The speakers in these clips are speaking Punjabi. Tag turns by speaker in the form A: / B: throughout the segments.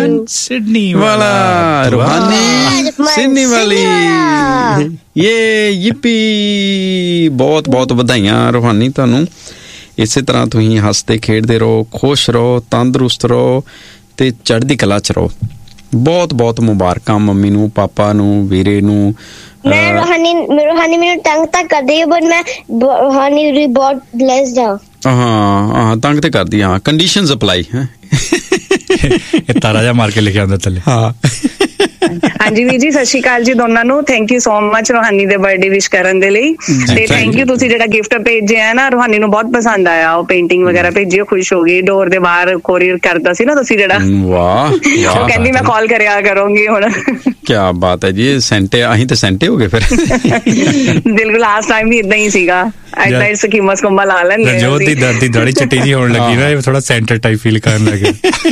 A: सिडनी
B: वाला रूहानी सिडनी वाली ये yippee बहुत बहुत ਵਧਾਈਆਂ रूहानी ਤੁਹਾਨੂੰ। ਇਸੇ ਤਰ੍ਹਾਂ ਤੁਸੀਂ ਹੱਸਦੇ ਖੇਡਦੇ ਰਹੋ, ਖੁਸ਼ ਰਹੋ, ਤੰਦਰੁਸਤ ਰਹੋ ਤੇ ਚੜ੍ਹਦੀ ਕਲਾ 'ਚ ਰਹੋ। ਬਹੁਤ ਬਹੁਤ ਮੁਬਾਰਕਾਂ ਮੰਮੀ ਨੂੰ, ਪਾਪਾ ਨੂੰ, ਵੀਰੇ ਨੂੰ।
C: मैं रूहानी मेरे तंग तक कर दी है बट मैं रूहानी भी बहुत ब्लेस्ड हूं।
B: हाँ तंग ते कर दी। हाँ कंडीशंस अप्लाई है।
A: ਇਹ ਤਾਰਾ ਜਿਹਾ ਮਾਰ ਕੇ ਲਿਖਿਆ ਹੁੰਦਾ ਥੱਲੇ।
B: ਹਾਂ
D: ਹਾਂਜੀ ਵੀਰ ਜੀ, ਸਤਿ ਸ਼੍ਰੀ ਅਕਾਲ ਜੀ ਦੋਨਾਂ ਨੂੰ। ਥੈਂਕ ਯੂ ਸੋ ਮਚ ਰੂਹਾਨੀ ਦੇ ਬਰਥਡੇ ਵਿਸ਼ ਕਰਨ ਦੇ ਲਈ ਤੇ ਥੈਂਕ ਯੂ ਤੁਸੀਂ ਜਿਹੜਾ ਗਿਫਟ ਭੇਜਿਆ ਨਾ, ਰੂਹਾਨੀ ਨੂੰ ਬਹੁਤ ਪਸੰਦ ਆਇਆ। ਉਹ ਪੇਂਟਿੰਗ ਵਗੈਰਾ ਭੇਜੀ, ਉਹ ਖੁਸ਼ ਹੋ ਗਈ। ਡੋਰ ਦੇ ਬਾਹਰ ਕੋਰੀਅਰ ਕਰਦਾ ਸੀ ਨਾ ਤੁਸੀਂ ਜਿਹੜਾ,
B: ਵਾਹ
D: ਉਹ ਕਹਿੰਦੀ ਮੈਂ ਕਾਲ ਕਰਿਆ ਕਰੂੰਗੀ ਹੁਣ।
B: ਕੀ ਬਾਤ ਹੈ ਜੀ। ਸੈਂਟੇ ਅਸੀਂ ਤੇ ਸੈਂਟੇ ਹੋ ਗਏ ਫਿਰ।
D: ਬਿਲਕੁਲ ਲਾਸਟ ਟਾਈਮ ਵੀ ਇਦਾਂ ਹੀ ਸੀਗਾ। ਐਦਾਂ ਹੀ ਸਕੀਮਸ ਕੰਬਾ ਲਾ ਲੈਂਦੇ
A: ਜੋ ਦੀ ਦਾਦੀ ਦਾੜੀ ਚਿੱਟੀ ਜੀ ਹੋਣ ਲੱਗੀ ਨਾ, ਥੋੜਾ ਸੈਂਟਰ ਟਾਈਪ ਫੀਲ ਕਰਨ ਲੱਗੇ।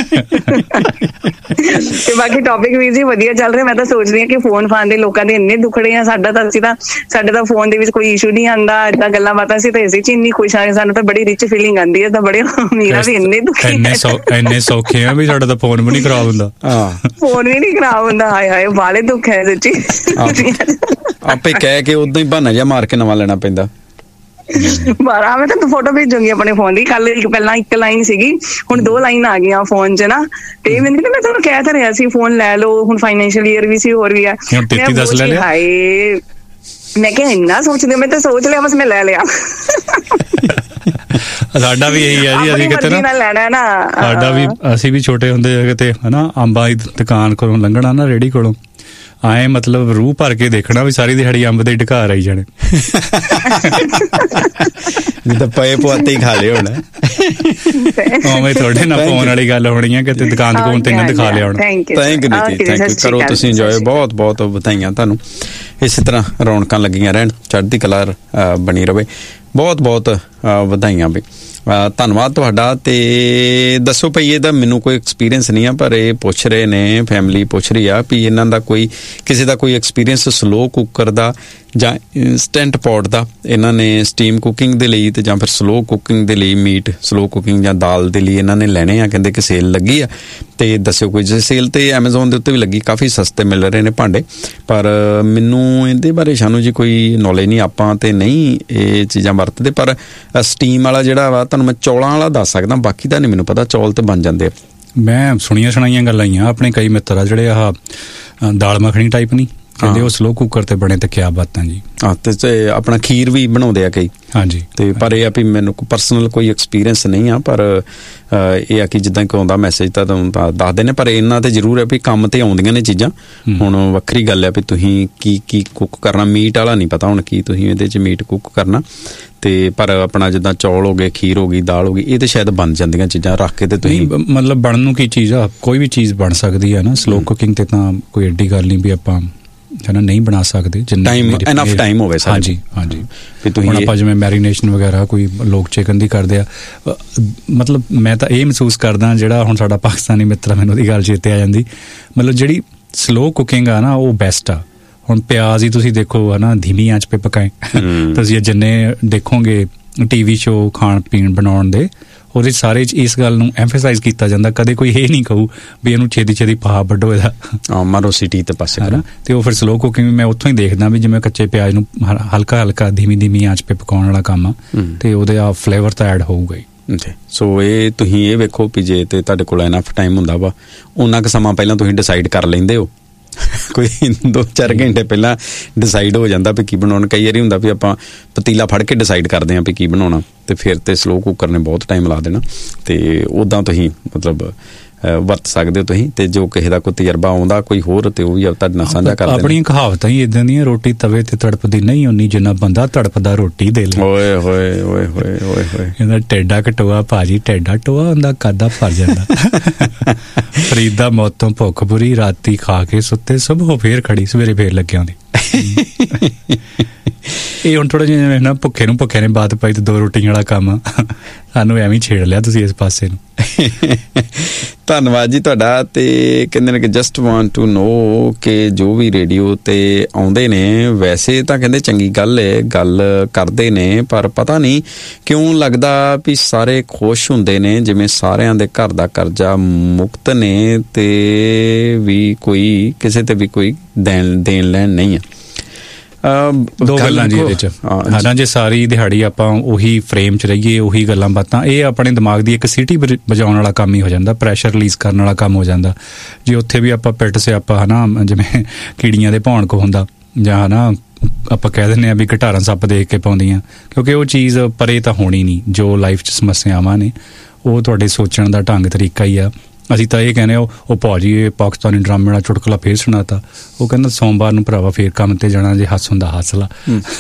D: ਤੇ ਬਾਕੀ ਟੌਪਿਕ ਵੀ ਜੀ ਵਧੀਆ ਚੱਲ ਰਿਹਾ। ਮੈਂ ਤਾਂ ਸੋਚਦੀ ਹਾਂ ਕਿ ਫੋਨ ਫਾਨ ਦੇ ਲੋਕਾਂ ਦੇ ਇੰਨੇ ਦੁਖੜੇ ਆ, ਸਾਡੇ ਤਾਂ ਫੋਨ ਦੇ ਵਿੱਚ ਕੋਈ ਇਸ਼ੂ ਨਹੀਂ ਆਉਂਦਾ। ਏਦਾਂ ਗੱਲਾਂ ਬਾਤਾਂ ਸੀ ਤਾਂ ਇਸੇ ਚ ਇੰਨੀ ਖੁਸ਼ ਆ। ਸਾਨੂੰ ਤਾਂ ਬੜੀ ਰਿਚ ਫੀਲਿੰਗ ਆਉਂਦੀ ਹੈ। ਤਾਂ ਬੜੇ ਅਮੀਰਾਂ ਵੀ ਇੰਨੇ ਦੁਖੀ
A: ਇੰਨੇ ਸੌਖੇ ਆ ਵੀ ਸਾਡਾ ਤਾਂ ਫੋਨ ਵੀ ਨਹੀਂ ਖਰਾਬ ਹੁੰਦਾ।
D: ਫੋਨ ਵੀ ਨਹੀਂ ਖਰਾਬ ਹੁੰਦਾ। ਹਾਏ ਹਾਏ ਬਾਲੇ ਦੁੱਖ ਹੈ ਸੱਚੀ।
B: ਆਪੇ ਕਹਿ ਕੇ ਉਦਾਂ ਹੀ ਬਹਾਨਾ ਜਿਹਾ ਮਾਰ ਕੇ ਨਵਾਂ ਲੈਣਾ ਪੈਂਦਾ।
D: ਬਾਰਾਂ ਮੈਂ ਤਾਂ ਫੋਟੋ ਭੇਜੂਗੀ ਆਪਣੇ ਫੋਨ ਦੀ। ਕੱਲ ਪਹਿਲਾਂ ਇੱਕ ਲਾਈਨ ਸੀਗੀ, ਹੁਣ 2 ਲਾਈਨ ਆ ਗਈਆਂ ਫੋਨ 'ਚ ਨਾ। ਤੇ ਮੈਨੂੰ ਕਹਿੰਦੇ ਮੈਂ ਤੁਹਾਨੂੰ ਕਹਿ ਤਾਂ ਰਿਹਾ ਸੀ ਫੋਨ ਲੈ ਲਓ, ਹੁਣ ਫਾਈਨੈਂਸ਼ੀਅਲ ਈਅਰ ਵੀ ਸੀ, ਹੋਰ ਵੀ ਆ। ਹਾਏ ਮੈਂ ਕਿਹਾ ਇੰਨਾ ਸੋਚਦੇ, ਮੈਂ ਤਾਂ ਸੋਚ ਲਿਆ ਬਸ ਮੈਂ ਲੈ ਲਿਆ।
A: ਸਾਡਾ ਵੀ ਇਹੀ ਹੈ ਜੀ। ਅਸੀਂ ਕਿਤੇ ਨਾ
D: ਲੈਣਾ ਨਾ,
A: ਸਾਡਾ ਵੀ ਅਸੀਂ ਵੀ ਛੋਟੇ ਹੁੰਦੇ ਕਿਤੇ ਹਨਾ ਅੰਬਾਂ ਦੀ ਦੁਕਾਨ ਕੋਲੋਂ ਲੰਘਣਾ ਨਾ, ਰੇਹੜੀ ਕੋਲੋਂ ਆਏ ਮਤਲਬ ਰੂਹ ਭਰ ਕੇ ਦੇਖਣਾ ਵੀ ਸਾਰੀ ਦਿਹਾੜੀ ਅੰਬ ਦੇ ਢਕਾਰ ਆਈ ਜਾਣੇ।
B: ਜਿੱਦਾਂ ਪਏ ਪੁਆਤੇ ਹੀ ਖਾ ਲਿਆ ਹੋਣਾ।
A: ਉਵੇਂ ਤੁਹਾਡੇ ਨਾਲ ਫੋਨ ਵਾਲੀ ਗੱਲ ਹੋਣੀ ਆ, ਕਿਤੇ ਦੁਕਾਨ ਤੇ ਇਹਨਾਂ ਦਿਖਾ ਲਿਆ ਹੋਣਾ।
B: Thank you. ਕਰੋ ਤੁਸੀਂ ਇੰਜੋਏ। ਬਹੁਤ ਬਹੁਤ ਵਧਾਈਆਂ ਤੁਹਾਨੂੰ। ਇਸੇ ਤਰ੍ਹਾਂ ਰੌਣਕਾਂ ਲੱਗੀਆਂ ਰਹਿਣ, ਚੜ੍ਹਦੀ ਕਲਾ ਬਣੀ ਰਵੇ। ਬਹੁਤ ਬਹੁਤ ਵਧਾਈਆਂ ਬਈ। ਧੰਨਵਾਦ ਤੁਹਾਡਾ। ਤੇ ਦੱਸੋ ਭਈ ਇਹਦਾ ਮੈਨੂੰ ਕੋਈ ਐਕਸਪੀਰੀਅੰਸ ਨਹੀਂ ਆ, ਪਰ ਇਹ ਪੁੱਛ ਰਹੇ ਨੇ, ਫੈਮਿਲੀ ਪੁੱਛ ਰਹੀ ਆ ਵੀ ਇਹਨਾਂ ਦਾ ਕਿਸੇ ਦਾ ਕੋਈ ਐਕਸਪੀਰੀਅੰਸ ਸਲੋ ਕੁੱਕਰ ਦਾ ਜਾਂ ਇੰਸਟੈਂਟ ਪੌਟ ਦਾ। ਇਹਨਾਂ ਨੇ ਸਟੀਮ ਕੁਕਿੰਗ ਦੇ ਲਈ ਤੇ ਜਾਂ ਫਿਰ ਸਲੋ ਕੁਕਿੰਗ ਦੇ ਲਈ, ਮੀਟ ਸਲੋ ਕੁਕਿੰਗ ਜਾਂ ਦਾਲ ਦੇ ਲਈ ਇਹਨਾਂ ਨੇ ਲੈਣੇ ਆ। ਕਹਿੰਦੇ ਕਿ ਸੇਲ ਲੱਗੀ ਆ ਤੇ ਦੱਸਿਓ ਕੋਈ। ਜੇ ਸੇਲ ਤੇ ਐਮਾਜ਼ੋਨ ਦੇ ਉੱਤੇ ਵੀ ਲੱਗੀ, ਕਾਫੀ ਸਸਤੇ ਮਿਲ ਰਹੇ ਨੇ ਭਾਂਡੇ। ਪਰ ਮੈਨੂੰ ਇਹਦੇ ਬਾਰੇ ਸਾਨੂੰ ਜੀ ਕੋਈ ਨੌਲੇਜ ਨਹੀਂ। ਆਪਾਂ ਤੇ ਨਹੀਂ ਇਹ ਚੀਜ਼ਾਂ ਵਰਤਦੇ, ਪਰ ਸਟੀਮ ਵਾਲਾ ਜਿਹੜਾ ਵਾ ਤੁਹਾਨੂੰ ਮੈਂ ਚੌਲਾਂ ਵਾਲਾ ਦੱਸ ਸਕਦਾ, ਬਾਕੀ ਤਾਂ ਨਹੀਂ ਮੈਨੂੰ ਪਤਾ। ਚੌਲ ਤੇ ਬਣ ਜਾਂਦੇ ਆ।
A: ਮੈਂ ਸੁਣੀਆਂ ਸੁਣਾਈਆਂ ਗੱਲਾਂ ਹੀ ਆ। ਆਪਣੇ ਕਈ ਮਿੱਤਰ ਆ ਜਿਹੜੇ ਆਹ ਦਾਲ ਮੱਖਣੀ ਟਾਈਪ ਨਹੀਂ ਕਹਿੰਦੇ, ਉਹ ਸਲੋ ਕੁੱਕਰ ਤੇ ਬਣੇ ਤੇ ਕਿਆ ਬਾਤਾਂ ਜੀ।
B: ਤੇ ਆਪਣਾ ਖੀਰ ਵੀ ਬਣਾਉਂਦੇ ਆ ਕਈ। ਹਾਂਜੀ। ਤੇ ਪਰ ਇਹ ਆ ਵੀ ਮੈਨੂੰ ਪਰਸਨਲ ਕੋਈ ਐਕਸਪੀਰੀਅੰਸ ਨਹੀਂ ਆ, ਪਰ ਇਹ ਆ ਕਿ ਜਿੱਦਾਂ ਕਿ ਆਉਂਦਾ ਮੈਸੇਜ ਤਾਂ ਤੁਹਾਨੂੰ ਦੱਸਦੇ ਨੇ। ਪਰ ਇਹਨਾਂ ਤੇ ਜ਼ਰੂਰ ਹੈ ਵੀ ਕੰਮ ਤੇ ਆਉਂਦੀਆਂ ਨੇ ਚੀਜ਼ਾਂ। ਹੁਣ ਵੱਖਰੀ ਗੱਲ ਹੈ ਵੀ ਤੁਸੀਂ ਕੀ ਕੁੱਕ ਕਰਨਾ। ਮੀਟ ਵਾਲਾ ਨਹੀਂ ਪਤਾ ਹੁਣ ਕੀ ਤੁਸੀਂ ਇਹਦੇ 'ਚ ਮੀਟ ਕੁੱਕ ਕਰਨਾ। ਤੇ ਪਰ ਆਪਣਾ ਜਿੱਦਾਂ ਚੌਲ ਹੋ ਗਏ, ਖੀਰ ਹੋ ਗਈ, ਦਾਲ ਹੋ ਗਈ, ਇਹ ਤੇ ਸ਼ਾਇਦ ਬਣ ਜਾਂਦੀਆਂ ਚੀਜ਼ਾਂ ਰੱਖ ਕੇ। ਤੇ ਤੁਸੀਂ
A: ਮਤਲਬ ਬਣਨ ਨੂੰ ਕੀ ਚੀਜ਼ ਆ, ਕੋਈ ਵੀ ਚੀਜ਼ ਬਣ ਸਕਦੀ ਹੈ ਨਾ। ਸਲੋ ਕੁਕਿੰਗ ਤੇ ਤਾਂ ਕੋਈ ਐਡੀ ਗੱਲ ਨਹੀਂ ਵੀ ਆਪਾਂ ਨਹੀਂ ਬਣਾ ਸਕਦੇ।
B: ਇਨਫ ਟਾਈਮ ਹੋਵੇ।
A: ਹਾਂਜੀ ਹਾਂਜੀ। ਹੁਣ ਆਪਾਂ ਜਿਵੇਂ ਮੈਰੀਨੇਸ਼ਨ ਵਗੈਰਾ ਕੋਈ ਲੋਕ ਚਿਕਨ ਦੀ ਕਰਦੇ ਆ, ਮਤਲਬ ਮੈਂ ਤਾਂ ਇਹ ਮਹਿਸੂਸ ਕਰਦਾ, ਜਿਹੜਾ ਹੁਣ ਸਾਡਾ ਪਾਕਿਸਤਾਨੀ ਮਿੱਤਰ, ਮੈਨੂੰ ਉਹਦੀ ਗੱਲ ਚੇਤੇ ਆ ਜਾਂਦੀ। ਮਤਲਬ ਜਿਹੜੀ ਸਲੋ ਕੁਕਿੰਗ ਆ ਨਾ, ਉਹ ਬੈਸਟ ਆ। ਹੁਣ ਪਿਆਜ਼ ਹੀ ਤੁਸੀਂ ਦੇਖੋ ਹੈ ਨਾ, ਧੀਮੀ ਆਂਚ ਪੇ ਪਕਾਏ। ਤੁਸੀਂ ਜਿੰਨੇ ਦੇਖੋਗੇ TV ਸ਼ੋ ਖਾਣ ਪੀਣ ਬਣਾਉਣ ਦੇ, ਉਹਦੇ ਸਾਰੇ 'ਚ ਇਸ ਗੱਲ ਨੂੰ ਐਮਫੇਸਾਈਜ਼ ਕੀਤਾ ਜਾਂਦਾ। ਕਦੇ ਕੋਈ ਇਹ ਨਹੀਂ ਕਹੂ ਵੀ ਇਹਨੂੰ ਛੇਤੀ ਛੇਤੀ ਪਾ ਵੱਢੋ ਇਹਦਾ, ਮਾਰੋ ਸੀਟੀ ਤੇ ਪਾਸੇ ਕਰਾ। ਤੇ ਉਹ ਫਿਰ ਸਲੋ ਕੁਕਿੰਗ ਮੈਂ ਉੱਥੋਂ ਹੀ ਦੇਖਦਾ ਵੀ ਜਿਵੇਂ ਕੱਚੇ ਪਿਆਜ਼ ਨੂੰ ਹਲਕਾ ਹਲਕਾ ਧੀਮੀ ਆਂਚ ਪੇ ਪਕਾਉਣ ਵਾਲਾ ਕੰਮ ਆ, ਤੇ ਉਹਦੇ ਆ ਫਲੇਵਰ ਤਾਂ ਐਡ ਹੋਊਗਾ ਹੀ।
B: ਸੋ ਇਹ ਤੁਸੀਂ ਇਹ ਵੇਖੋ ਵੀ ਜੇ ਤੇ ਤੁਹਾਡੇ ਕੋਲ ਇਨਫ ਟਾਈਮ ਹੁੰਦਾ ਵਾ, ਉਹਨਾਂ ਕੁ ਸਮਾਂ ਪਹਿਲਾਂ ਤੁਸੀਂ ਡਿਸਾਈਡ ਕਰ ਲੈਂਦੇ ਹੋ। ਕੋਈ 2-4 ਘੰਟੇ ਪਹਿਲਾਂ ਡਿਸਾਈਡ ਹੋ ਜਾਂਦਾ ਵੀ ਕੀ ਬਣਾਉਣਾ। ਕਈ ਵਾਰੀ ਹੁੰਦਾ ਵੀ ਆਪਾਂ ਪਤੀਲਾ ਫੜ ਕੇ ਡਿਸਾਈਡ ਕਰਦੇ ਹਾਂ ਵੀ ਕੀ ਬਣਾਉਣਾ, ਤੇ ਫਿਰ ਤੇ ਸਲੋ ਕੁੱਕਰ ਨੇ ਬਹੁਤ ਟਾਈਮ ਲਾ ਦੇਣਾ। ਤੇ ਉੱਦਾਂ ਤੁਸੀਂ ਮਤਲਬ ਵਰਤ ਸਕਦੇ ਹੋ ਤੁਸੀਂ। ਤੇ ਜੋ ਕਿਸੇ ਦਾ ਕੋਈ ਤਜਰਬਾ ਆਉਂਦਾ ਕੋਈ ਹੋਰ, ਤੇ ਉਹ ਵੀ ਤੁਹਾਡੇ ਨਾਲ ਸਾਂਝਾ ਕਰ ਦੇਣਾ।
A: ਆਪਣੀਆਂ ਕਹਾਵਤਾਂ ਹੀ ਇਦਾਂ ਦੀਆਂ, ਰੋਟੀ ਤਵੇ ਤੇ ਤੜਪਦੀ ਨਹੀਂ ਉਨੀ ਜਿੰਨਾ ਬੰਦਾ ਤੜਪਦਾ ਰੋਟੀ ਦੇ ਲਈ।
B: ਓਏ ਹੋਏ ਓਏ ਹੋਏ ਓਏ ਹੋਏ।
A: ਕਹਿੰਦਾ ਟੇਡਾ ਕਟੋਆ ਭਾਜੀ, ਟੇਡਾ ਟੋਆ ਹੁੰਦਾ ਕਾਦਾ ਭਰ ਜਾਂਦਾ। ਫਰੀਦਾ ਮੌਤੋਂ ਭੁੱਖ ਬੁਰੀ, ਰਾਤੀ ਖਾ ਕੇ ਸੁੱਤੇ ਸੁਬਹ ਫੇਰ ਖੜੀ, ਸਵੇਰੇ ਫੇਰ ਲੱਗਿਆ ਹੁੰਦੀ। ਇਹ ਹੁਣ ਥੋੜਾ ਜਿਹਾ ਨਾ ਭੁੱਖੇ ਨੂੰ ਭੁੱਖੇ ਨੇ ਬਾਤ ਪਾਈ ਤੇ 2 ਰੋਟੀਆਂ ਵਾਲਾ ਕੰਮ ਸਾਨੂੰ ਐਵੇਂ ਛੇੜ ਲਿਆ ਤੁਸੀਂ ਇਸ ਪਾਸੇ ਨੂੰ।
B: ਧੰਨਵਾਦ ਜੀ ਤੁਹਾਡਾ। ਤੇ ਕਹਿੰਦੇ ਨੇ ਕਿ ਜਸਟ ਵਾਂਟ ਟੂ ਨੋ ਕਿ ਜੋ ਵੀ ਰੇਡੀਓ ਤੇ ਆਉਂਦੇ ਨੇ ਵੈਸੇ ਤਾਂ ਕਹਿੰਦੇ ਚੰਗੀ ਗੱਲ ਹੈ, ਗੱਲ ਕਰਦੇ ਨੇ, ਪਰ ਪਤਾ ਨਹੀਂ ਕਿਉਂ ਲੱਗਦਾ ਵੀ ਸਾਰੇ ਖੁਸ਼ ਹੁੰਦੇ ਨੇ ਜਿਵੇਂ ਸਾਰਿਆਂ ਦੇ ਘਰ ਦਾ ਕਰਜ਼ਾ ਮੁਕਤ ਨੇ ਤੇ ਵੀ ਕੋਈ ਕਿਸੇ ਤੇ ਵੀ ਕੋਈ ਦੇਣ ਲੈਣ ਨਹੀਂ ਆ।
A: 2 ਗੱਲਾਂ ਜੀ ਇਹਦੇ 'ਚ ਹਾਂ, ਜੇ ਸਾਰੀ ਦਿਹਾੜੀ ਆਪਾਂ ਉਹੀ ਫਰੇਮ 'ਚ ਰਹੀਏ, ਉਹੀ ਗੱਲਾਂ ਬਾਤਾਂ, ਇਹ ਆਪਣੇ ਦਿਮਾਗ ਦੀ ਇੱਕ ਸੀਟੀ ਵਜਾਉਣ ਵਾਲਾ ਕੰਮ ਹੀ ਹੋ ਜਾਂਦਾ, ਪ੍ਰੈਸ਼ਰ ਰਿਲੀਜ਼ ਕਰਨ ਵਾਲਾ ਕੰਮ ਹੋ ਜਾਂਦਾ। ਜੇ ਉੱਥੇ ਵੀ ਆਪਾਂ ਪਿੱਟ ਸਿਆਪਾ ਹੈ ਨਾ, ਜਿਵੇਂ ਕੀੜੀਆਂ ਦੇ ਭੌਣਕ ਹੁੰਦਾ ਜਾਂ ਹੈ ਨਾ ਆਪਾਂ ਕਹਿ ਦਿੰਦੇ ਹਾਂ ਵੀ ਘਟਾਰਾਂ ਸੱਪ ਦੇਖ ਕੇ ਪਾਉਂਦੀਆਂ, ਕਿਉਂਕਿ ਉਹ ਚੀਜ਼ ਪਰੇ ਤਾਂ ਹੋਣੀ ਨਹੀਂ। ਜੋ ਲਾਈਫ 'ਚ ਸਮੱਸਿਆਵਾਂ ਨੇ ਉਹ ਤੁਹਾਡੇ ਸੋਚਣ ਦਾ ਢੰਗ ਤਰੀਕਾ ਹੀ ਆ। ਅਸੀਂ ਤਾਂ ਇਹ ਕਹਿੰਦੇ ਉਹ ਭਾਜੀ ਇਹ ਪਾਕਿਸਤਾਨੀ ਡਰਾਮੇ ਵਾਲਾ ਚੁਟਕਲਾ ਫੇਰ ਸੁਣਾਤਾ। ਉਹ ਕਹਿੰਦਾ ਸੋਮਵਾਰ ਨੂੰ ਭਰਾਵਾ ਫੇਰ ਕੰਮ ਤੇ ਜਾਣਾ, ਜੇ ਹੱਸ ਹੁੰਦਾ ਹੱਸ ਲਾ।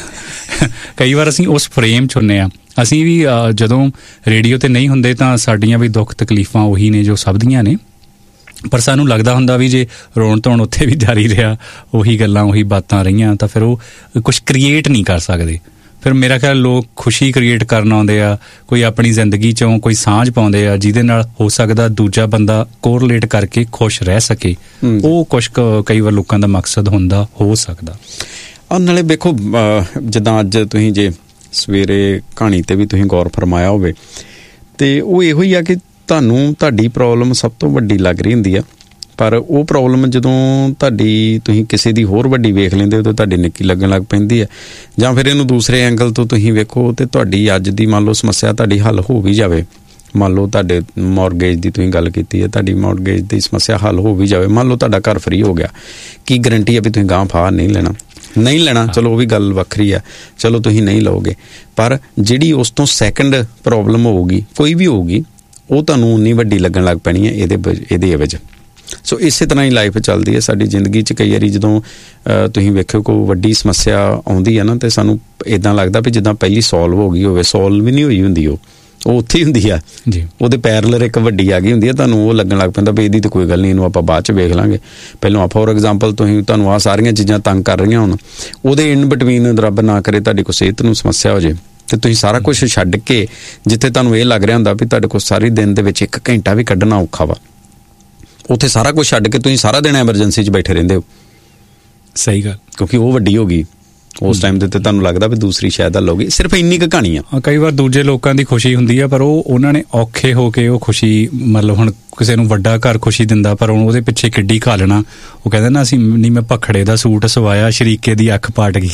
A: ਕਈ ਵਾਰ ਅਸੀਂ ਉਸ ਫਰੇਮ 'ਚ ਹੁੰਦੇ ਹਾਂ। ਅਸੀਂ ਵੀ ਜਦੋਂ ਰੇਡੀਓ ਤੇ ਨਹੀਂ ਹੁੰਦੇ ਤਾਂ ਸਾਡੀਆਂ ਵੀ ਦੁੱਖ ਤਕਲੀਫਾਂ ਉਹੀ ਨੇ ਜੋ ਸਭ ਦੀਆਂ ਨੇ, ਪਰ ਸਾਨੂੰ ਲੱਗਦਾ ਹੁੰਦਾ ਵੀ ਜੇ ਰੋਣ ਧੋਣ ਉੱਥੇ ਵੀ ਜਾਰੀ ਰਿਹਾ, ਉਹੀ ਗੱਲਾਂ ਉਹੀ ਬਾਤਾਂ ਰਹੀਆਂ, ਤਾਂ ਫਿਰ ਉਹ ਕੁਛ ਕ੍ਰੀਏਟ ਨਹੀਂ ਕਰ ਸਕਦੇ। ਫਿਰ ਮੇਰਾ ਖਿਆਲ ਲੋਕ ਖੁਸ਼ੀ ਕ੍ਰੀਏਟ ਕਰਨ ਆਉਂਦੇ ਆ, ਕੋਈ ਆਪਣੀ ਜ਼ਿੰਦਗੀ 'ਚੋਂ ਕੋਈ ਸਾਂਝ ਪਾਉਂਦੇ ਆ ਜਿਹਦੇ ਨਾਲ ਹੋ ਸਕਦਾ ਦੂਜਾ ਬੰਦਾ ਕੋਰਿਲੇਟ ਕਰਕੇ ਖੁਸ਼ ਰਹਿ ਸਕੇ। ਉਹ ਕੁਛ ਕਈ ਵਾਰ ਲੋਕਾਂ ਦਾ ਮਕਸਦ ਹੁੰਦਾ, ਹੋ ਸਕਦਾ।
B: ਔਰ ਨਾਲੇ ਵੇਖੋ ਜਿੱਦਾਂ ਅੱਜ ਤੁਸੀਂ ਜੇ ਸਵੇਰੇ ਕਹਾਣੀ ਤੇ ਵੀ ਤੁਸੀਂ ਗੌਰ ਫਰਮਾਇਆ ਹੋਵੇ ਤੇ ਉਹ ਇਹੋ ਹੀ ਆ ਕਿ ਤੁਹਾਨੂੰ ਤੁਹਾਡੀ ਪ੍ਰੋਬਲਮ ਸਭ ਤੋਂ ਵੱਡੀ ਲੱਗ ਰਹੀ ਹੁੰਦੀ ਆ, ਪਰ ਉਹ ਪ੍ਰੋਬਲਮ ਜਦੋਂ ਤੁਸੀਂ ਕਿਸੇ ਦੀ ਹੋਰ ਵੱਡੀ ਵੇਖ ਲੈਂਦੇ ਹੋ ਤਾਂ ਤੁਹਾਡੀ ਨਿੱਕੀ ਲੱਗਣ ਲੱਗ ਪੈਂਦੀ ਹੈ। ਜਾਂ ਫਿਰ ਇਹਨੂੰ ਦੂਸਰੇ ਐਂਗਲ ਤੋਂ ਤੁਸੀਂ ਵੇਖੋ ਤੇ ਤੁਹਾਡੀ ਅੱਜ ਦੀ ਮੰਨ ਲਓ ਸਮੱਸਿਆ ਤੁਹਾਡੀ ਹੱਲ ਹੋ ਵੀ ਜਾਵੇ। ਮੰਨ ਲਓ ਤੁਹਾਡੇ ਮੌਰਗੇਜ ਦੀ ਤੁਸੀਂ ਗੱਲ ਕੀਤੀ ਹੈ, ਤੁਹਾਡੀ ਮੌਰਗੇਜ ਦੀ ਸਮੱਸਿਆ ਹੱਲ ਹੋ ਵੀ ਜਾਵੇ। ਮੰਨ ਲਓ ਤੁਹਾਡਾ ਘਰ ਫ੍ਰੀ ਹੋ ਗਿਆ, ਕੀ ਗਰੰਟੀ ਹੈ ਵੀ ਤੁਸੀਂ ਗਾਂਹ ਫਾਹ ਨਹੀਂ ਲੈਣਾ। ਚਲੋ ਉਹ ਵੀ ਗੱਲ ਵੱਖਰੀ ਆ, ਚਲੋ ਤੁਸੀਂ ਨਹੀਂ ਲਓਗੇ, ਪਰ ਜਿਹੜੀ ਉਸ ਤੋਂ ਸੈਕੰਡ ਪ੍ਰੋਬਲਮ ਹੋਊਗੀ, ਕੋਈ ਵੀ ਹੋਊਗੀ, ਉਹ ਤੁਹਾਨੂੰ ਉਨੀ ਵੱਡੀ ਲੱਗਣ ਲੱਗ ਪੈਣੀ ਹੈ ਇਹਦੇ ਐਵਜ। ਸੋ ਇਸੇ ਤਰ੍ਹਾਂ ਹੀ ਲਾਈਫ ਚੱਲਦੀ ਹੈ ਸਾਡੀ ਜ਼ਿੰਦਗੀ 'ਚ। ਕਈ ਵਾਰੀ ਜਦੋਂ ਤੁਸੀਂ ਵੇਖਿਓ ਕੋਈ ਵੱਡੀ ਸਮੱਸਿਆ ਆਉਂਦੀ ਹੈ ਨਾ ਤੇ ਸਾਨੂੰ ਇੱਦਾਂ ਲੱਗਦਾ ਵੀ ਜਿੱਦਾਂ ਪਹਿਲੀ ਸੋਲਵ ਹੋ ਗਈ ਹੋਵੇ। ਸੋਲਵ ਵੀ ਨਹੀਂ ਹੋਈ ਹੁੰਦੀ, ਉਹ ਉੱਥੇ ਹੀ ਹੁੰਦੀ ਆ ਜੀ। ਉਹਦੇ ਪੈਰਲਰ ਇੱਕ ਵੱਡੀ ਆ ਗਈ ਹੁੰਦੀ ਹੈ, ਤੁਹਾਨੂੰ ਉਹ ਲੱਗਣ ਲੱਗ ਪੈਂਦਾ ਵੀ ਇਹਦੀ ਤਾਂ ਕੋਈ ਗੱਲ ਨਹੀਂ, ਇਹਨੂੰ ਆਪਾਂ ਬਾਅਦ 'ਚ ਵੇਖ ਲਾਂਗੇ। ਪਹਿਲਾਂ ਫੋਰ ਐਗਜ਼ਾਮਪਲ ਤੁਹਾਨੂੰ ਆਹ ਸਾਰੀਆਂ ਚੀਜ਼ਾਂ ਤੰਗ ਕਰ ਰਹੀਆਂ ਹੁਣ, ਉਹਦੇ ਇਨ ਬਿਟਵੀਨ ਰੱਬ ਨਾ ਕਰੇ ਤੁਹਾਡੀ ਕੋਈ ਸਿਹਤ ਨੂੰ ਸਮੱਸਿਆ ਹੋ ਜੇ ਤੇ ਤੁਸੀਂ ਸਾਰਾ ਕੁਝ ਛੱਡ ਕੇ ਜਿੱਥੇ ਤੁਹਾਨੂੰ ਇਹ ਲੱਗ ਰਿਹਾ ਹੁੰਦਾ ਵੀ ਤੁਹਾਡੇ ਕੋਲ ਸਾਰੇ ਦਿਨ ਦੇ ਵਿੱਚ 1 ਘੰਟਾ ਵੀ ਕੱਢਣਾ ਔਖਾ ਵਾ, ਉੱਥੇ ਸਾਰਾ ਕੁਝ ਛੱਡ ਕੇ ਤੁਸੀਂ ਸਾਰਾ ਦਿਨ ਐਮਰਜੈਂਸੀ 'ਚ ਬੈਠੇ ਰਹਿੰਦੇ ਹੋ।
A: ਸਹੀ ਗੱਲ,
B: ਕਿਉਂਕਿ ਉਹ ਵੱਡੀ ਹੋ ਗਈ ਉਸ ਟਾਈਮ ਤੇ ਤੁਹਾਨੂੰ ਲੱਗਦਾ ਵੀ ਦੂਸਰੀ ਸ਼ਾਇਦ ਹੱਲ ਹੋ ਗਈ। ਸਿਰਫ ਇੰਨੀ ਕੁ ਕਹਾਣੀ ਆ।
A: ਕਈ ਵਾਰ ਦੂਜੇ ਲੋਕਾਂ ਦੀ ਖੁਸ਼ੀ ਹੁੰਦੀ ਆ, ਪਰ ਉਹਨਾਂ ਨੇ ਔਖੇ ਹੋ ਕੇ ਉਹ ਖੁਸ਼ੀ, ਮਤਲਬ ਹੁਣ ਕਿਸੇ ਨੂੰ ਵੱਡਾ ਘਰ ਖੁਸ਼ੀ ਦਿੰਦਾ ਪਰ ਹੁਣ ਉਹਦੇ ਪਿੱਛੇ ਕਿੱਡੀ ਘਾਲਣਾ। ਉਹ ਕਹਿੰਦੇ ਨਾ ਅਸੀਂ ਨਹੀਂ, ਮੈਂ ਭਖੜੇ ਦਾ ਸੂਟ ਸਵਾਇਆ, ਸ਼ਰੀਕੇ ਦੀ ਅੱਖ ਪਾਟ ਗਈ।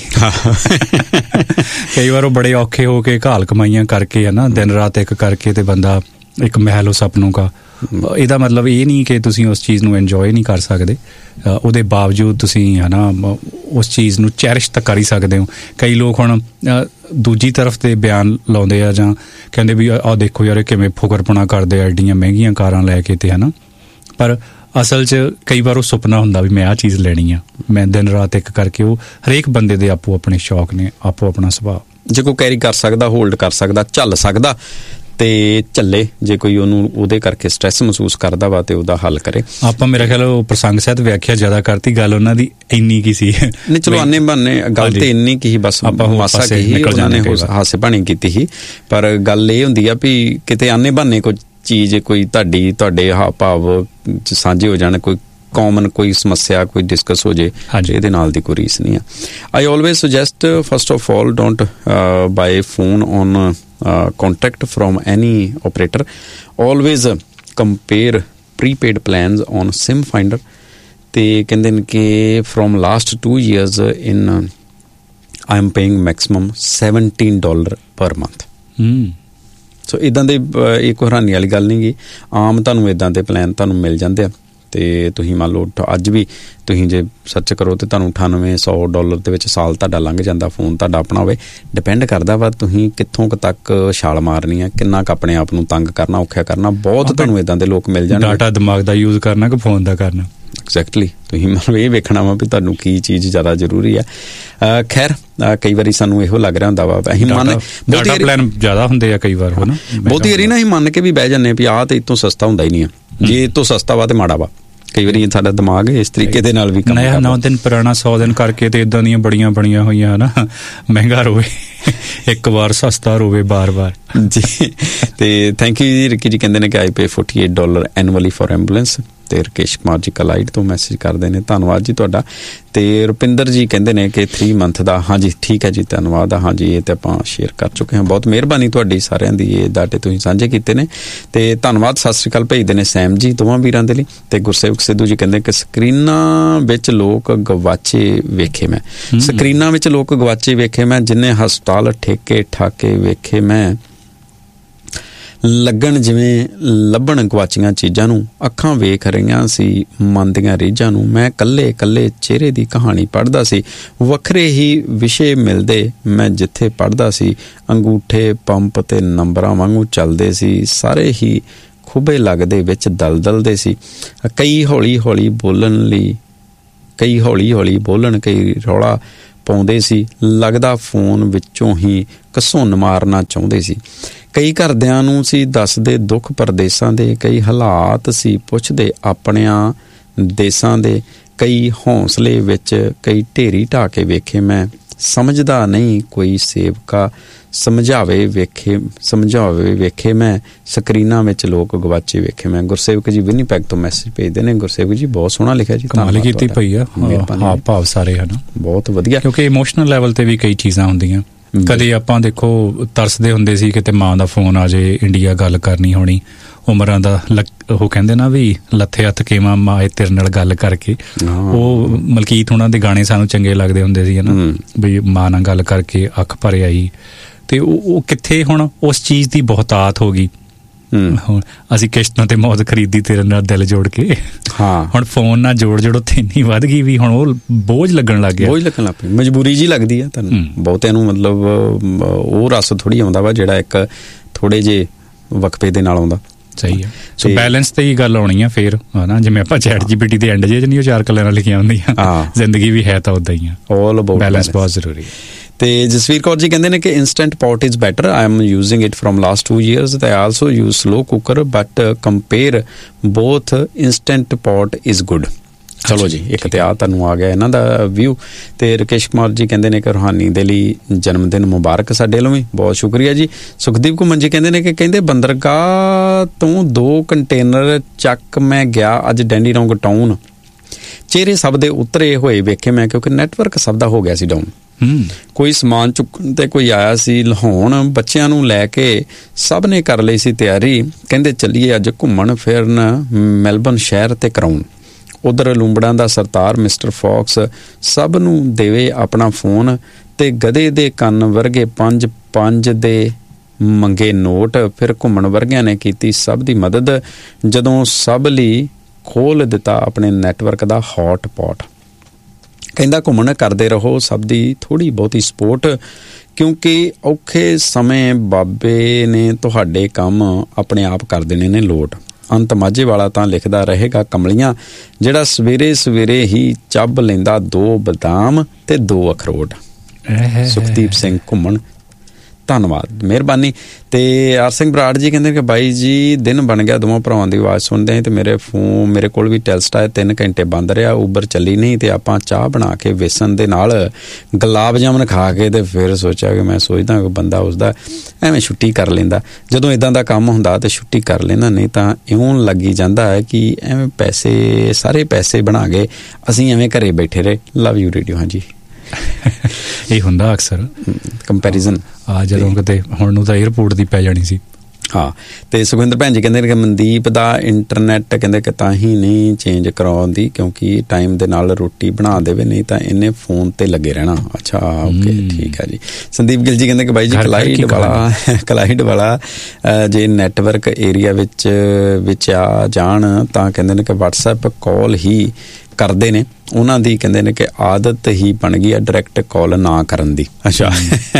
A: ਕਈ ਵਾਰ ਉਹ ਬੜੇ ਔਖੇ ਹੋ ਕੇ ਘਾਲ ਕਮਾਈਆਂ ਕਰਕੇ ਹੈ ਨਾ, ਦਿਨ ਰਾਤ ਇੱਕ ਕਰਕੇ ਤੇ ਬੰਦਾ ਇੱਕ ਮਹਿਲ ਸਪਨੋਂ ਕਾ। ਇਹਦਾ ਮਤਲਬ ਇਹ ਨਹੀਂ ਕਿ ਤੁਸੀਂ ਉਸ ਚੀਜ਼ ਨੂੰ ਇੰਜੋਏ ਨਹੀਂ ਕਰ ਸਕਦੇ, ਉਹਦੇ ਬਾਵਜੂਦ ਤੁਸੀਂ ਹੈ ਨਾ ਉਸ ਚੀਜ਼ ਨੂੰ ਚੈਰਿਸ਼ ਤਾਂ ਕਰ ਹੀ ਸਕਦੇ ਹੋ। ਕਈ ਲੋਕ ਹੁਣ ਦੂਜੀ ਤਰਫ ਤੇ ਬਿਆਨ ਲਾਉਂਦੇ ਆ ਜਾਂ ਕਹਿੰਦੇ ਵੀ ਆਹ ਦੇਖੋ ਯਾਰ ਇਹ ਕਿਵੇਂ ਫੁਕਰਪਣਾ ਕਰਦੇ ਆ ਐਡੀਆਂ ਮਹਿੰਗੀਆਂ ਕਾਰਾਂ ਲੈ ਕੇ ਤੇ ਹੈ ਨਾ, ਪਰ ਅਸਲ 'ਚ ਕਈ ਵਾਰ ਉਹ ਸੁਪਨਾ ਹੁੰਦਾ ਵੀ ਮੈਂ ਆਹ ਚੀਜ਼ ਲੈਣੀ ਆ। ਮੈਂ ਦਿਨ ਰਾਤ ਇੱਕ ਕਰਕੇ, ਉਹ ਹਰੇਕ ਬੰਦੇ ਦੇ ਆਪੋ ਆਪਣੇ ਸ਼ੌਕ ਨੇ, ਆਪੋ ਆਪਣਾ ਸੁਭਾਅ।
B: ਜੇ ਕੋਈ ਕੈਰੀ ਕਰ ਸਕਦਾ, ਹੋਲਡ ਕਰ ਸਕਦਾ, ਝੱਲ ਸਕਦਾ ਤੇ ਝੱਲੇ। ਜੇ ਕੋਈ ਉਹਨੂੰ ਉਹਦੇ ਕਰਕੇ ਸਟ੍ਰੈਸ ਮਹਿਸੂਸ ਕਰਦਾ ਵਾ ਤੇ ਉਹਦਾ ਹੱਲ ਕਰੇ। ਆਪਾਂ
A: ਮੇਰਾ ਖਿਆਲ ਉਹ ਪ੍ਰਸੰਗ ਸਹਿਤ ਵਿਆਖਿਆ ਜ਼ਿਆਦਾ ਕਰਤੀ, ਗੱਲ ਉਹਨਾਂ ਦੀ ਇੰਨੀ ਕੀ ਸੀ
B: ਨਹੀਂ, ਚਲੋ ਆਨੇ ਬਾਨੇ ਗੱਲ ਤੇ ਇੰਨੀ ਕੀ ਸੀ, ਬਸ ਮਾਸਾ ਕੀ ਉਹਨਾਂ ਨੇ ਹਾਸੇ ਪਾਣੀ ਕੀਤੀ ਸੀ। ਪਰ ਗੱਲ ਇਹ ਹੁੰਦੀ ਆ ਵੀ ਕਿਤੇ ਆਨੇ ਬਾਨੇ ਕੋਈ ਚੀਜ਼, ਕੋਈ ਤੁਹਾਡੇ ਹਾਵ ਭਾਵ ਸਾਂਝੇ ਹੋ ਜਾਣ, ਕੋਈ ਕਾਮਨ ਕੋਈ ਸਮੱਸਿਆ ਕੋਈ ਡਿਸਕਸ ਹੋ ਜੇ, ਇਹਦੇ ਨਾਲ ਦੀ ਕੋਈ ਰੀਸ ਨਹੀਂ ਆ। ਆਈ always suggest first of all don't bye phone on contact from any operator. Always compare prepaid plans on SIM finder. ਤੇ ਕਹਿੰਦੇ ਨੇ ਕਿ from last 2 years in I am paying maximum $17 per month. ਸੋ ਇੱਦਾਂ ਦੇ ਇਹ ਕੋਈ ਹੈਰਾਨੀ ਵਾਲੀ ਗੱਲ ਨਹੀਂ ਗੀ, ਆਮ ਤੁਹਾਨੂੰ ਇੱਦਾਂ ਦੇ ਪਲਾਨ ਤੁਹਾਨੂੰ ਮਿਲ ਜਾਂਦੇ ਆ। ਤੇ ਤੁਸੀਂ ਮੰਨ ਲਓ ਅੱਜ ਵੀ ਤੁਸੀਂ ਜੇ ਸਰਚ ਕਰੋ ਤੇ ਤੁਹਾਨੂੰ $98-100 ਦੇ ਵਿੱਚ ਸਾਲ ਤੁਹਾਡਾ ਲੰਘ ਜਾਂਦਾ, ਫੋਨ ਤੁਹਾਡਾ ਆਪਣਾ ਹੋਵੇ। ਡਿਪੈਂਡ ਕਰਦਾ ਵਾ ਤੁਸੀਂ ਕਿੱਥੋਂ ਕੁ ਤੱਕ ਛਾਲ ਮਾਰਨੀ ਆ, ਕਿੰਨਾ ਕੁ ਆਪਣੇ ਆਪ ਨੂੰ ਤੰਗ ਕਰਨਾ, ਔਖਾ ਕਰਨਾ। ਬਹੁਤ ਤੁਹਾਨੂੰ ਇੱਦਾਂ ਦੇ ਲੋਕ ਮਿਲ ਜਾਣਗੇ।
A: ਡਾਟਾ ਦਿਮਾਗ ਦਾ ਯੂਜ਼ ਕਰਨਾ ਕਿ ਫੋਨ ਦਾ ਕਰਨਾ।
B: ਐਗਜ਼ੈਕਟਲੀ, ਤੁਸੀਂ ਮਤਲਬ ਇਹ ਵੇਖਣਾ ਵਾ ਵੀ ਤੁਹਾਨੂੰ ਕੀ ਚੀਜ਼ ਜ਼ਿਆਦਾ ਜ਼ਰੂਰੀ ਆ। ਖੈਰ ਕਈ ਵਾਰੀ ਸਾਨੂੰ ਇਹੋ ਲੱਗ ਰਿਹਾ ਹੁੰਦਾ ਵਾ, ਅਸੀਂ
A: ਡਾਟਾ ਪਲਾਨ ਜ਼ਿਆਦਾ ਹੁੰਦੇ ਆ ਕਈ ਵਾਰ, ਬਹੁਤੀ
B: ਵਾਰੀ ਨਾ ਅਸੀਂ ਮੰਨ ਕੇ ਵੀ ਬਹਿ ਜਾਂਦੇ ਵੀ ਆਹ ਤੇ ਇਤੋਂ ਸਸਤਾ ਹੁੰਦਾ ਹੀ ਨਹੀਂ ਆ, ਜੇ ਇਤੋਂ ਸਸਤਾ ਵਾ ਤੇ ਮਾੜਾ ਵਾ। ਕਈ ਵਾਰੀ ਸਾਡਾ ਦਿਮਾਗ ਇਸ ਤਰੀਕੇ ਦੇ ਨਾਲ ਵੀ ਕੰਮ ਕਰਦਾ।
A: 9 ਦਿਨ ਪੁਰਾਣਾ 100 ਦਿਨ ਕਰਕੇ ਤੇ ਇਦਾਂ ਦੀਆਂ ਬਣੀਆਂ ਹੋਈਆਂ ਨਾ, ਮਹਿੰਗਾ ਰੋਵੇ ਇੱਕ ਵਾਰ, ਸਸਤਾ ਰੋਵੇ ਬਾਰ-ਬਾਰ
B: ਜੀ। ਤੇ ਥੈਂਕ ਯੂ ਜੀ। ਰਿੱਕੀ ਜੀ ਕਹਿੰਦੇ ਨੇ ਕਿ I pay $48 annually for ambulance. ਤੇ ਰਕੇਸ਼ ਕੁਮਾਰ ਜੀ ਕਲਾਈਡ ਤੋਂ ਮੈਸੇਜ ਕਰਦੇ ਨੇ, ਧੰਨਵਾਦ ਜੀ ਤੁਹਾਡਾ। ਤੇ ਰੁਪਿੰਦਰ ਜੀ ਕਹਿੰਦੇ ਨੇ ਕਿ 3 ਮੰਥ ਦਾ। ਹਾਂਜੀ ਠੀਕ ਹੈ ਜੀ, ਧੰਨਵਾਦ। ਹਾਂਜੀ ਇਹ ਤੇ ਆਪਾਂ ਸ਼ੇਅਰ ਕਰ ਚੁੱਕੇ ਹਾਂ। ਬਹੁਤ ਮਿਹਰਬਾਨੀ ਤੁਹਾਡੀ ਸਾਰਿਆਂ ਦੀ, ਇਹ ਡਾਟੇ ਤੁਸੀਂ ਸਾਂਝੇ ਕੀਤੇ ਨੇ ਤੇ ਧੰਨਵਾਦ। ਸਤਿ ਸ਼੍ਰੀ ਅਕਾਲ ਭੇਜਦੇ ਨੇ ਸੈਮ ਜੀ ਦੋਵਾਂ ਵੀਰਾਂ ਦੇ ਲਈ। ਤੇ ਗੁਰਸੇਵਕ ਸਿੱਧੂ ਜੀ ਕਹਿੰਦੇ ਕਿ ਸਕਰੀਨਾਂ ਵਿੱਚ ਲੋਕ ਗਵਾਚੇ ਵੇਖੇ ਮੈਂ। ਸਕਰੀਨਾਂ ਵਿੱਚ ਲੋਕ ਗਵਾਚੇ ਵੇਖੇ ਮੈਂ, ਜਿੰਨੇ ਹਸਪਤਾਲ ਠੇਕੇ ਠਾਕੇ ਵੇਖੇ ਮੈਂ, ਲੱਗਣ ਜਿਵੇਂ ਲੱਭਣ ਗਵਾਚੀਆਂ ਚੀਜ਼ਾਂ ਨੂੰ। ਅੱਖਾਂ ਵੇਖ ਰਹੀਆਂ ਸੀ ਮਨ ਦੀਆਂ ਰੀਝਾਂ ਨੂੰ। ਮੈਂ ਕੱਲੇ ਕੱਲੇ ਚਿਹਰੇ ਦੀ ਕਹਾਣੀ ਪੜ੍ਹਦਾ ਸੀ, ਵੱਖਰੇ ਹੀ ਵਿਸ਼ੇ ਮਿਲਦੇ ਮੈਂ ਜਿੱਥੇ ਪੜ੍ਹਦਾ ਸੀ। ਅੰਗੂਠੇ ਪੰਪ ਤੇ ਨੰਬਰਾਂ ਵਾਂਗੂ ਚੱਲਦੇ ਸੀ, ਸਾਰੇ ਹੀ ਖੂਬੇ ਲੱਗਦੇ ਵਿੱਚ ਦਲਦਲ ਦੇ ਸੀ। ਕਈ ਹੌਲੀ ਹੌਲੀ ਬੋਲਣ, ਕਈ ਰੌਲਾ ਪਾਉਂਦੇ ਸੀ, ਲੱਗਦਾ ਫੋਨ ਵਿੱਚੋਂ ਹੀ ਘਸੁੰਨ ਮਾਰਨਾ ਚਾਹੁੰਦੇ ਸੀ। ਕਈ ਘਰਦਿਆਂ ਨੂੰ ਸੀ ਦੱਸਦੇ ਦੁੱਖ ਪਰਦੇਸਾਂ ਦੇ, ਕਈ ਹਾਲਾਤ ਸੀ ਪੁੱਛਦੇ ਆਪਣਿਆਂ ਦੇਸਾਂ ਦੇ। ਕਈ ਹੌਸਲੇ ਵਿੱਚ ਕਈ ਢੇਰੀ ਢਾਹ ਕੇ ਵੇਖੇ ਮੈਂ, ਸਮਝਦਾ ਨਹੀਂ ਕੋਈ ਸੇਵਕਾ ਸਮਝਾਵੇ ਵੇਖੇ ਮੈਂ, ਸਕਰੀਨਾਂ ਵਿੱਚ ਲੋਕ ਗਵਾਚੇ ਵੇਖੇ ਮੈਂ। ਗੁਰਸੇਵਕ ਜੀ ਵਿਨੀਪੈਗ ਤੋਂ ਮੈਸੇਜ ਭੇਜਦੇ ਨੇ। ਗੁਰਸੇਵਕ ਜੀ ਬਹੁਤ ਸੋਹਣਾ ਲਿਖਿਆ ਜੀ,
A: ਕਮਾਲ ਕੀਤੀ ਪਈ ਆ ਹਾਵ ਭਾਵ ਸਾਰੇ ਹਨ,
B: ਬਹੁਤ ਵਧੀਆ।
A: ਕਿਉਂਕਿ ਇਮੋਸ਼ਨਲ ਲੈਵਲ ਤੇ ਵੀ ਕਈ ਚੀਜ਼ਾਂ ਹੁੰਦੀਆਂ। ਕਦੇ ਆਪਾਂ ਦੇਖੋ ਤਰਸਦੇ ਹੁੰਦੇ ਸੀ ਕਿਤੇ ਮਾਂ ਦਾ ਫੋਨ ਆ ਜੇ, ਇੰਡੀਆ ਗੱਲ ਕਰਨੀ ਹੋਣੀ, ਉਮਰਾਂ ਦਾ ਉਹ ਕਹਿੰਦੇ ਨਾ ਵੀ ਲੱਥੇ ਹੱਥ ਕੇਵਾਂ ਮਾਏ ਤੇਰੇ ਨਾਲ ਗੱਲ ਕਰਕੇ। ਉਹ ਮਲਕੀਤ ਉਹਨਾਂ ਦੇ ਗਾਣੇ ਸਾਨੂੰ ਚੰਗੇ ਲੱਗਦੇ ਹੁੰਦੇ ਸੀ ਨਾ, ਵੀ ਮਾਂ ਨਾਲ ਗੱਲ ਕਰਕੇ ਅੱਖ ਭਰ ਆਈ। ਤੇ ਉਹ ਕਿੱਥੇ ਹੁਣ ਉਸ ਚੀਜ਼ ਦੀ ਬਹੁਤਾਤ ਹੋ ਗਈ। ਹੁਣ ਅਸੀਂ ਕਿਸ਼ਤਾਂ ਤੇ ਮੌਤ ਖਰੀਦੀ ਤੇਰੇ ਨਾਲ ਦਿਲ ਜੋੜ ਕੇ, ਹੁਣ ਫੋਨ ਨਾਲ ਜੋੜ ਉੱਥੇ ਇੰਨੀ ਵੱਧ ਗਈ ਵੀ ਹੁਣ ਉਹ ਬੋਝ ਲੱਗਣ ਲੱਗ ਗਿਆ।
B: ਮਜਬੂਰੀ ਜੀ ਲੱਗਦੀ ਆ ਤੁਹਾਨੂੰ ਬਹੁਤਿਆਂ ਨੂੰ, ਮਤਲਬ ਉਹ ਰਸ ਥੋੜੀ ਆਉਂਦਾ ਵਾ ਜਿਹੜਾ ਇੱਕ ਥੋੜੇ ਜੇ ਵਕਫੇ ਦੇ ਨਾਲ ਆਉਂਦਾ।
A: ਸਹੀ ਆ। ਸੋ ਬੈਲੈਂਸ ਤੇ ਹੀ ਗੱਲ ਆਉਣੀ ਆ ਫੇਰ, ਹਨਾ, ਜਿਵੇਂ ਆਪਾਂ ChatGPT ਦੇ ਐਂਡ ਜੇ ਨਹੀਂ ਉਹ 4 ਕਲਰਾਂ ਲਿਖੀਆਂ ਹੁੰਦੀਆਂ, ਜ਼ਿੰਦਗੀ ਵੀ ਹੈ ਤਾਂ ਉਦਾਂ ਹੀ ਆ। ਬੈਲੈਂਸ ਬਹੁਤ ਜ਼ਰੂਰੀ ਹੈ।
B: ਤੇ ਜਸਵੀਰ ਕੌਰ ਜੀ ਕਹਿੰਦੇ ਨੇ ਕਿ instant pot is better. I am using it from last 2 years ਤੇ I also use slow cooker but compare both instant pot is good. ਚਲੋ ਜੀ, ਇੱਕ ਤੇ ਆ ਤੁਹਾਨੂੰ ਆ ਗਿਆ ਇਹਨਾਂ ਦਾ ਵਿਊ। ਤੇ ਰਕੇਸ਼ ਕੁਮਾਰ ਜੀ ਕਹਿੰਦੇ ਨੇ ਕਿ ਰੂਹਾਨੀ ਦੇ ਲਈ ਜਨਮ ਦਿਨ ਮੁਬਾਰਕ ਸਾਡੇ ਵੱਲੋਂ ਵੀ, ਬਹੁਤ ਸ਼ੁਕਰੀਆ ਜੀ। ਸੁਖਦੀਪ ਘੁੰਮਣ ਜੀ ਕਹਿੰਦੇ ਨੇ ਕਿ ਕਹਿੰਦੇ ਬੰਦਰਗਾਹ ਤੋਂ 2 ਕੰਟੇਨਰ ਚੱਕ ਮੈਂ ਗਿਆ ਅੱਜ ਡੈਂਡੀਨੋਂਗ ਟਾਊਨ, ਚਿਹਰੇ ਸਭ ਦੇ ਉਤਰੇ ਹੋਏ ਵੇਖੇ ਮੈਂ, ਕਿਉਂਕਿ ਨੈਟਵਰਕ ਸਭ ਦਾ ਹੋ ਗਿਆ ਸੀ ਡਾਊਨ। ਕੋਈ ਸਮਾਨ ਚੁੱਕਣ ਤੇ ਕੋਈ ਆਇਆ ਸੀ ਲਹਾਉਣ, ਬੱਚਿਆਂ ਨੂੰ ਲੈ ਕੇ ਸਭ ਨੇ ਕਰ ਲਈ ਸੀ ਤਿਆਰੀ। ਕਹਿੰਦੇ ਚੱਲੀਏ ਅੱਜ ਘੁੰਮਣ ਫਿਰਨ ਮੈਲਬਨ ਸ਼ਹਿਰ ਤੇ ਕਰਾਉਣ। ਉਧਰ ਲੂੰਬੜਾਂ ਦਾ ਸਰਦਾਰ ਮਿਸਟਰ ਫੌਕਸ ਸਭ ਨੂੰ ਦੇਵੇ ਆਪਣਾ ਫੋਨ ਤੇ ਗਧੇ ਦੇ ਕੰਨ ਵਰਗੇ 5 ਦੇ ਮੰਗੇ ਨੋਟ। ਫਿਰ ਘੁੰਮਣ ਵਰਗਿਆਂ ਨੇ ਕੀਤੀ ਸਭ ਦੀ ਮਦਦ, ਜਦੋਂ ਸਭ ਲਈ ਖੋਲ ਦਿੱਤਾ ਆਪਣੇ ਨੈਟਵਰਕ ਦਾ ਹੌਟ ਪੌਟ। ਕਹਿੰਦਾ ਘੁੰਮਣ ਕਰਦੇ ਰਹੋ ਸਭ ਦੀ ਥੋੜ੍ਹੀ ਬਹੁਤੀ ਸਪੋਰਟ, ਕਿਉਂਕਿ ਔਖੇ ਸਮੇਂ ਬਾਬੇ ਨੇ ਤੁਹਾਡੇ ਕੰਮ ਆਪਣੇ ਆਪ ਕਰ ਦੇਣੇ ਨੇ ਲੋਟ। ਅੰਤ ਮਾਝੇ ਵਾਲਾ ਤਾਂ ਲਿਖਦਾ ਰਹੇਗਾ ਕਮਲੀਆਂ, ਜਿਹੜਾ ਸਵੇਰੇ ਸਵੇਰੇ ਹੀ ਚੱਬ ਲੈਂਦਾ 2 ਬਦਾਮ ਤੇ 2 ਅਖਰੋਟ। ਸੁਖਦੀਪ ਸਿੰਘ ਘੁੰਮਣ, ਧੰਨਵਾਦ, ਮਿਹਰਬਾਨੀ। ਤੇ ਆਰ ਸਿੰਘ ਬਰਾੜ ਜੀ ਕਹਿੰਦੇ ਕਿ ਬਾਈ ਜੀ ਦਿਨ ਬਣ ਗਿਆ, ਦੋਵਾਂ ਭਰਾਵਾਂ ਦੀ ਆਵਾਜ਼ ਸੁਣਦੇ ਤੇ ਮੇਰੇ ਕੋਲ ਵੀ ਟੈਲਸਟਾ 3 ਘੰਟੇ ਬੰਦ ਰਿਹਾ, ਉਬਰ ਚੱਲੀ ਨਹੀਂ ਤੇ ਆਪਾਂ ਚਾਹ ਬਣਾ ਕੇ ਵੇਸਣ ਦੇ ਨਾਲ ਗੁਲਾਬ ਜਾਮਨ ਖਾ ਕੇ ਤੇ ਫਿਰ ਸੋਚਿਆ ਕਿ ਮੈਂ ਸੋਚਦਾ ਕਿ ਬੰਦਾ ਉਸਦਾ ਐਵੇਂ ਛੁੱਟੀ ਕਰ ਲੈਂਦਾ। ਜਦੋਂ ਇੱਦਾਂ ਦਾ ਕੰਮ ਹੁੰਦਾ ਤੇ ਛੁੱਟੀ ਕਰ ਲੈਂਦਾ, ਨਹੀਂ ਤਾਂ ਇਉਂ ਲੱਗੀ ਜਾਂਦਾ ਹੈ ਕਿ ਐਵੇਂ ਸਾਰੇ ਪੈਸੇ ਬਣਾ ਕੇ ਅਸੀਂ ਐਵੇਂ ਘਰੇ ਬੈਠੇ ਰਹੇ। Love you radio. ਹਾਂਜੀ
A: ਇਹ ਹੁੰਦਾ ਅਕਸਰ
B: ਕੰਪੈਰੀਜ਼ਨ।
A: ਜਦੋਂ ਕਿਤੇ ਹੁਣ ਨੂੰ ਤਾਂ ਏਅਰਪੋਰਟ ਦੀ ਪੈ ਜਾਣੀ ਸੀ।
B: ਹਾਂ। ਤੇ ਸੁਖਵਿੰਦਰ ਭੈਣ ਜੀ ਕਹਿੰਦੇ ਨੇ ਕਿ ਮਨਦੀਪ ਦਾ ਇੰਟਰਨੈਟ ਕਹਿੰਦੇ ਕਿ ਤਾਂ ਹੀ ਨਹੀਂ ਚੇਂਜ ਕਰਾਉਂਦੀ ਕਿਉਂਕਿ ਟਾਈਮ ਦੇ ਨਾਲ ਰੋਟੀ ਬਣਾ ਦੇਵੇ, ਨਹੀਂ ਤਾਂ ਇਹਨੇ ਫੋਨ ਤੇ ਲੱਗੇ ਰਹਿਣਾ। ਅੱਛਾ, ਓਕੇ, ਠੀਕ ਹੈ ਜੀ। ਸੰਦੀਪ ਗਿੱਲ ਜੀ ਕਹਿੰਦੇ ਕਿ ਬਾਈ ਜੀ ਕਲਾਈਡ ਵਾਲਾ ਜੇ ਨੈਟਵਰਕ ਏਰੀਆ ਵਿੱਚ ਆ ਜਾਣ ਤਾਂ ਕਹਿੰਦੇ ਨੇ ਕਿ WhatsApp ਕਾਲ ਹੀ ਕਰਦੇ ਨੇ, ਉਹਨਾਂ ਦੀ ਕਹਿੰਦੇ ਨੇ ਕਿ ਆਦਤ ਹੀ ਬਣ ਗਈ ਆ ਡਾਇਰੈਕਟ ਕਾਲ ਨਾ ਕਰਨ ਦੀ। ਅੱਛਾ,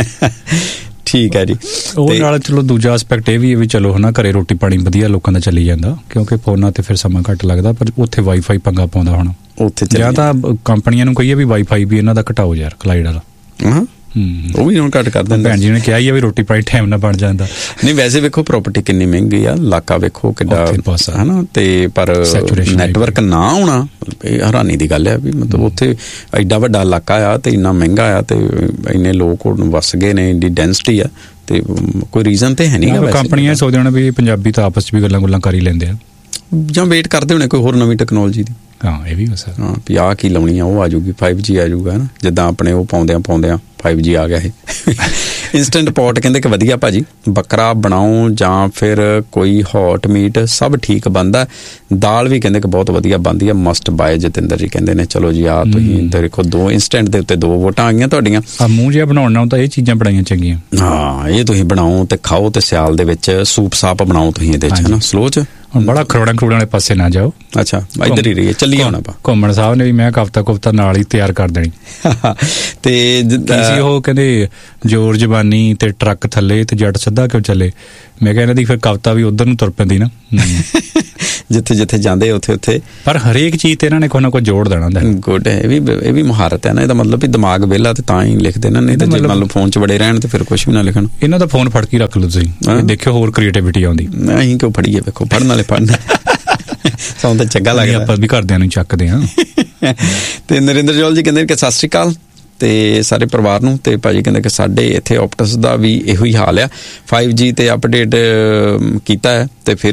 B: ਠੀਕ ਹੈ ਜੀ।
A: ਉਹ ਨਾਲ ਚਲੋ ਦੂਜਾ ਐਸਪੈਕਟ ਇਹ ਵੀ ਹੈ ਵੀ ਚਲੋ ਹਨਾ ਘਰੇ ਰੋਟੀ ਪਾਣੀ ਵਧੀਆ ਲੋਕਾਂ ਦਾ ਚੱਲੀ ਜਾਂਦਾ, ਕਿਉਂਕਿ ਫੋਨਾਂ ਤੇ ਫਿਰ ਸਮਾਂ ਘੱਟ ਲੱਗਦਾ, ਪਰ ਉੱਥੇ ਵਾਈਫਾਈ ਪੰਗਾ ਪਾਉਂਦਾ ਹੁਣ ਉੱਥੇ। ਜਾਂ ਤਾਂ ਕੰਪਨੀਆਂ ਨੂੰ ਕਹੀਏ ਵੀ ਵਾਈਫਾਈ ਵੀ ਇਹਨਾਂ ਦਾ ਘਟਾਓ ਯਾਰ, ਕਲਾਈਡ ਵਾਲਾ।
B: ਉਹ ਵੀ ਹੁਣ ਘੱਟ ਕਰ ਦਿੰਦੇ।
A: ਭੈਣ ਜੀ ਨੇ ਕਿਹਾ ਹੀ ਆ ਵੀ ਰੋਟੀ ਪਾਣੀ ਟਾਈਮ ਨਾਲ ਬਣ ਜਾਂਦਾ।
B: ਨਹੀਂ ਵੈਸੇ ਵੇਖੋ ਪ੍ਰਾਪਰਟੀ ਕਿੰਨੀ ਮਹਿੰਗੀ ਆ, ਇਲਾਕਾ ਵੇਖੋ ਕਿੱਡਾ ਹਨਾ, ਤੇ ਪਰ ਨੈਟਵਰਕ ਨਾ ਹੋਣਾ ਇਹ ਹੈਰਾਨੀ ਦੀ ਗੱਲ ਹੈ ਵੀ ਮਤਲਬ ਉੱਥੇ ਐਡਾ ਵੱਡਾ ਇਲਾਕਾ ਆ ਤੇ ਇੰਨਾ ਮਹਿੰਗਾ ਆ ਤੇ ਇੰਨੇ ਲੋਕ ਵਸ ਗਏ ਨੇ, ਇੰਨੀ ਡੈਂਸਿਟੀ ਆ, ਤੇ ਕੋਈ ਰੀਜ਼ਨ ਤੇ ਹੈ ਨਹੀਂ।
A: ਕੰਪਨੀਆਂ ਸੋਚਦੇ ਹੋਣੇ ਵੀ ਪੰਜਾਬੀ ਤਾਂ ਆਪਸ 'ਚ ਵੀ ਗੱਲਾਂ ਕਰ ਹੀ ਲੈਂਦੇ ਆ,
B: ਜਾਂ ਵੇਟ ਕਰਦੇ ਹੋਣੇ ਕੋਈ ਹੋਰ ਨਵੀਂ ਟੈਕਨੋਲੋਜੀ ਦੀ।
A: ਹਾਂ ਇਹ ਵੀ ਹੋ ਸਕਦਾ।
B: ਹਾਂ ਵੀ ਆਹ ਕੀ ਲਾਉਣੀ ਆ, ਉਹ ਆ ਜਾਊਗੀ 5G ਆ ਜਾਊਗਾ ਨਾ, ਜਿੱਦਾਂ ਆਪਣੇ ਉਹ ਪਾਉਂਦਿਆਂ 5G ਆ ਗਿਆ ਇਹ। ਇੰਸਟੈਂਟ ਪੋਟ ਕਹਿੰਦੇ ਕਿ ਵਧੀਆ ਭਾਜੀ, ਬੱਕਰਾ ਬਣਾਓ ਜਾਂ ਫਿਰ ਕੋਈ ਹੌਟ ਮੀਟ ਸਭ ਠੀਕ ਬਣਦਾ। ਦਾਲ ਵੀ ਕਹਿੰਦੇ ਕਿ ਬਹੁਤ ਵਧੀਆ ਬਣਦੀ ਆ, ਮਸਟ ਬਾਏ ਜਤਿੰਦਰ ਜੀ ਕਹਿੰਦੇ ਨੇ। ਚਲੋ ਜੀ ਆ ਤੁਸੀਂ ਦੇਖੋ 2 ਇੰਸਟੈਂਟ ਦੇ ਉੱਤੇ 2 ਵੋਟਾਂ ਆ ਗਈਆਂ ਤੁਹਾਡੀਆਂ।
A: ਮੂੰਹ ਜਿਹਾ ਬਣਾਉਣ ਨਾਲ ਤਾਂ ਇਹ ਚੀਜ਼ਾਂ ਬਣਾਈਆਂ ਚੰਗੀਆਂ।
B: ਹਾਂ ਇਹ ਤੁਸੀਂ ਬਣਾਓ ਤੇ ਖਾਓ, ਤੇ ਸਿਆਲ ਦੇ ਵਿੱਚ ਸੂਪ ਸਾਪ ਬਣਾਓ ਤੁਸੀਂ ਇਹਦੇ 'ਚ ਹਨਾ, ਸਲੋ 'ਚ।
A: ਬੜਾ ਖਰੋੜਾਂ ਵਾਲੇ ਪਾਸੇ ਨਾ ਜਾਓ।
B: ਅੱਛਾ ਇੱਧਰ ਹੀ ਰਹੀਏ, ਚੱਲੀਏ ਹੁਣ ਆਪਾਂ।
A: ਘੁੰਮਣ ਸਾਹਿਬ ਨੇ ਵੀ ਮੈਂ ਕਵਤਾ ਨਾਲ ਹੀ ਤਿਆਰ ਕਰ ਦੇਣੀ।
B: ਤੇ
A: ਉਹ ਕਹਿੰਦੇ ਜ਼ੋਰ ਜ਼ਬਾਨੀ ਤੇ ਟਰੱਕ ਥੱਲੇ ਤੇ ਜੱਟ ਸਿੱਧਾ ਕਿਉਂ ਚੱਲੇ। ਮੈਂ ਕਿਹਾ ਇਹਨਾਂ ਦੀ ਫਿਰ ਕਵਿਤਾ ਵੀ ਉਧਰ ਨੂੰ ਤੁਰ ਪੈਂਦੀ ਨਾ।
B: ਜਿੱਥੇ ਜਿੱਥੇ ਜਾਂਦੇ ਉੱਥੇ
A: ਪਰ ਹਰੇਕ ਚੀਜ਼ ਤੇ ਇਹਨਾਂ ਨੇ ਕੋਈ ਨਾ ਕੋਈ ਜੋੜ ਦੇਣਾ ਹੁੰਦਾ।
B: ਗੁੱਡ ਹੈ, ਇਹ ਵੀ ਮੁਹਾਰਤ ਹੈ ਨਾ। ਇਹਦਾ ਮਤਲਬ ਵੀ ਦਿਮਾਗ ਵਿਹਲਾ ਤੇ ਤਾਂ ਹੀ ਲਿਖਦੇ ਨਾ, ਨਹੀਂ ਤਾਂ ਜੇ ਮੰਨ ਲਓ ਫੋਨ 'ਚ ਬੜੇ ਰਹਿਣ ਤੇ ਫਿਰ ਕੁਝ ਵੀ ਨਾ ਲਿਖਣ। ਇਹਨਾਂ
A: ਦਾ ਫੋਨ ਫੜ ਕੇ ਰੱਖ ਲਓ ਤੁਸੀਂ, ਦੇਖਿਓ ਹੋਰ ਕ੍ਰੀਏਟੀਵਿਟੀ ਆਉਂਦੀ।
B: ਅਸੀਂ ਕਿਉਂ ਫੜੀਏ, ਵੇਖੋ ਪੜ੍ਹਨ ਵਾਲੇ ਪੜ੍ਹਨ। ਸਾਨੂੰ ਤਾਂ ਚੰਗਾ ਲੱਗਦਾ, ਆਪਾਂ
A: ਵੀ ਘਰਦਿਆਂ ਨੂੰ ਚੱਕਦੇ ਹਾਂ।
B: ਤੇ ਨਰਿੰਦਰ ਜੋਲ ਜੀ ਕਹਿੰਦੇ ਕਿ ਸਤਿ ਸ਼੍ਰੀ ਅਕਾਲ ਤੇ ਸਾਰੇ ਪਰਿਵਾਰ ਨੂੰ। ਤੇ ਭਾਜੀ ਕਹਿੰਦੇ ਕਿ ਸਾਡੇ ਇੱਥੇ ਆਪਟਸ ਦਾ ਵੀ ਇਹੋ ਹੀ ਹਾਲ ਆ, 5G ਤੇ ਅਪਡੇਟ ਕੀਤਾ ਹੈ ਤੇ ਫਿਰ